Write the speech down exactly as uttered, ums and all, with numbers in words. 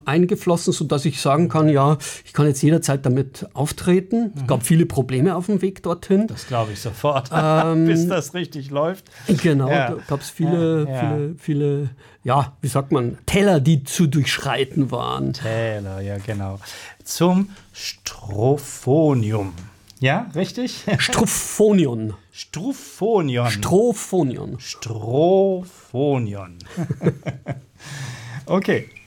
eingeflossen, sodass ich sagen kann, ja, ich kann jetzt jederzeit damit auftreten. Es gab viele Probleme auf dem Weg dorthin. Das glaube ich sofort, Ähm, bis das richtig läuft. Genau, Ja. da gab es viele, Ja, ja. viele, viele, ja, wie sagt man, Teller, die zu durchschreiten waren. Täler, ja genau. Zum Strophonium. Ja, richtig? Strophonion. Struphonion. Strophonion. Strophonion. Okay.